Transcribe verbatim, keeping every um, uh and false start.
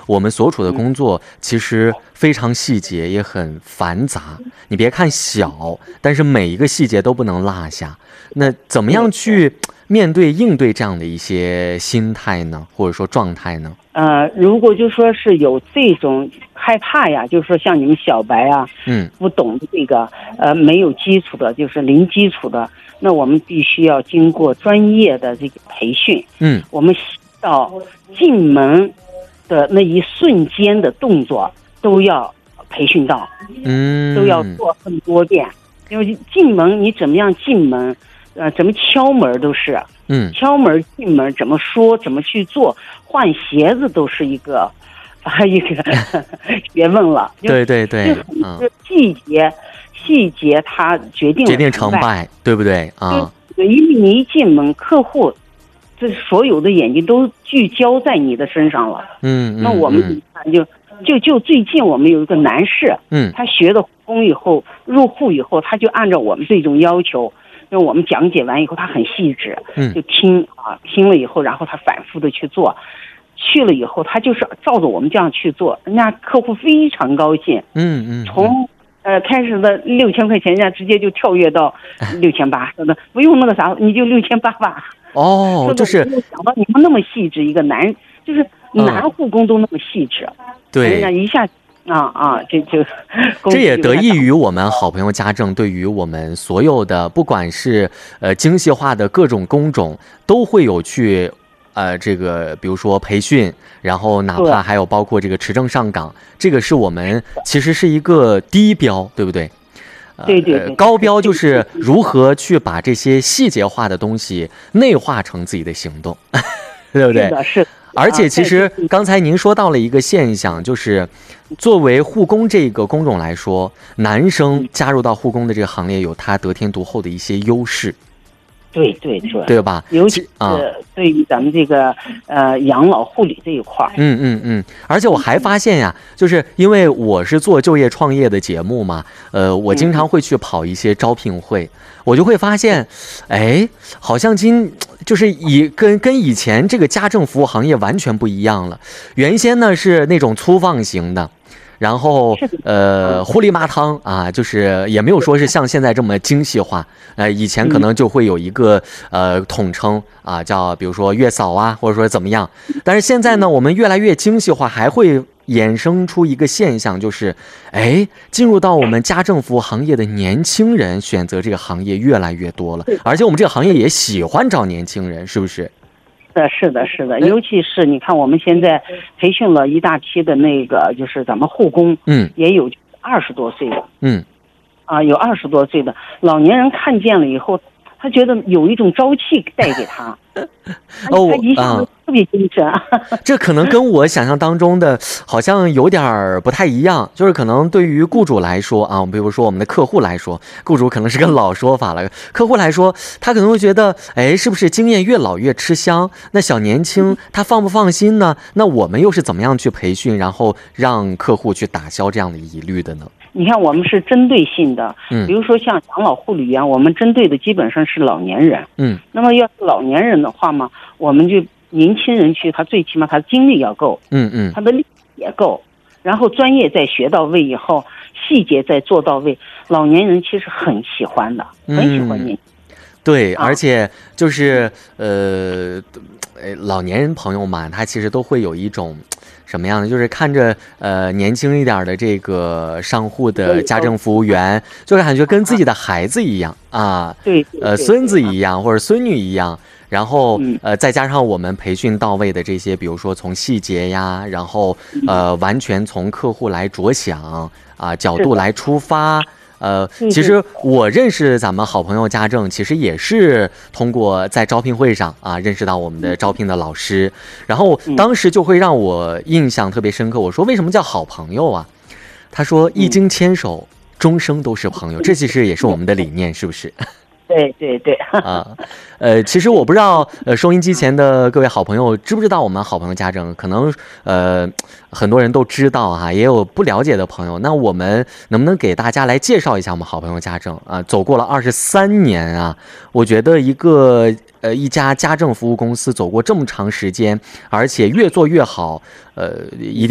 我们所处的工作其实非常细节，也很繁杂。你别看小，但是每一个细节都不能落下。那怎么样去面对应对这样的一些心态呢，或者说状态呢？ 呃，如果就说是有这种害怕呀，就是说像你们小白啊， 嗯， 不懂这个呃没有基础的，就是零基础的，那我们必须要经过专业的这个培训。 嗯， 我们到进门的那一瞬间的动作都要培训到， 嗯， 都要做很多遍。因为进门你怎么样进门，呃，怎么敲门都是。 嗯， 敲门进门怎么说怎么去做，换鞋子都是一个啊一个学问了。 对对对， 嗯，细节细节它决定决定成败，对不对啊？ 对，因为你一进门，客户这所有的眼睛都聚焦在你的身上了。 嗯， 那我们就就就最近我们有一个男士， 嗯， 他学了护工以后入户以后，他就按照我们这种要求。就我们讲解完以后，他很细致，就听啊，听了以后，然后他反复的去做，去了以后，他就是照着我们这样去做，人家客户非常高兴， 嗯嗯， 从呃开始的六千块钱，人家直接就跳跃到六千八，说的不用那个啥，你就六千八吧。 哦，就是没有想到你们那么细致，一个男就是男护工都那么细致， 对， 人家一下。啊啊，这就这也得益于我们好朋友家政对于我们所有的不管是呃精细化的各种工种都会有去呃这个比如说培训，然后哪怕还有包括这个持证上岗，这个是我们其实是一个低标，对不对？ 呃、对对对， 高标就是如何去把这些细节化的东西内化成自己的行动，对不对？ 是的，是的。 而且其实刚才您说到了一个现象，就是作为护工这个工种来说，男生加入到护工的这个行列有他得天独厚的一些优势。 对对对， 对吧？ 尤其是对于咱们这个呃养老护理这一块， 嗯嗯嗯。而且我还发现呀，就是因为我是做就业创业的节目嘛，呃，我经常会去跑一些招聘会，我就会发现，哎，好像今就是以跟跟以前这个家政服务行业完全不一样了。原先呢是那种粗放型的。然后呃糊里麻汤啊，就是也没有说是像现在这么精细化，呃以前可能就会有一个呃统称啊，叫比如说月嫂啊，或者说怎么样，但是现在呢我们越来越精细化，还会衍生出一个现象，就是哎进入到我们家政服务行业的年轻人选择这个行业越来越多了，而且我们这个行业也喜欢找年轻人，是不是？ 是的，是的，尤其是你看，我们现在培训了一大批的那个，就是咱们护工， 嗯， 也有二十多岁的， 嗯， 啊，有二十多岁的老年人看见了以后，他觉得有一种朝气带给他， 哦， 他一下子特别精神啊。 这可能跟我想象当中的好像有点不太一样，就是可能对于雇主来说啊，比如说我们的客户来说，雇主可能是个老说法了，客户来说，他可能会觉得，哎，是不是经验越老越吃香？那小年轻他放不放心呢？那我们又是怎么样去培训，然后让客户去打消这样的疑虑的呢？ 你看，我们是针对性的， 嗯， 比如说像养老护理员，我们针对的基本上是老年人， 嗯， 那么要是老年人的话嘛，我们就年轻人去，他最起码他精力要够， 嗯嗯， 他的力也够，然后专业再学到位以后，细节再做到位，老年人其实很喜欢的，很喜欢你。 嗯对，而且就是呃，老年人朋友嘛，他其实都会有一种什么样的，就是看着呃年轻一点的这个上户的家政服务员，就感觉跟自己的孩子一样啊， 对， 呃，孙子一样或者孙女一样。然后呃，再加上我们培训到位的这些，比如说从细节呀，然后呃，完全从客户来着想啊角度来出发。呃，其实我认识咱们好朋友家政，其实也是通过在招聘会上啊认识到我们的招聘的老师，然后当时就会让我印象特别深刻。我说为什么叫好朋友啊？他说一经牵手，终生都是朋友。这其实也是我们的理念，是不是？ 对对对啊，呃，其实我不知道，呃，收音机前的各位好朋友知不知道我们好朋友家政？可能呃很多人都知道哈，也有不了解的朋友。那我们能不能给大家来介绍一下我们好朋友家政啊？走过了二十三年啊，我觉得一个呃一家家政服务公司走过这么长时间，而且越做越好，呃，一定。